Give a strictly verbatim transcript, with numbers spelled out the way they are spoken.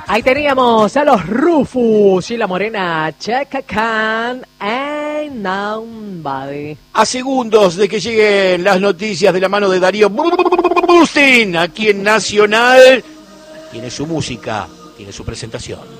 Ahí teníamos a los Rufus y la morena Chaka Khan and Nobody. A segundos de que lleguen las noticias de la mano de Darío Bustin, aquí en Nacional, tiene su música, tiene su presentación.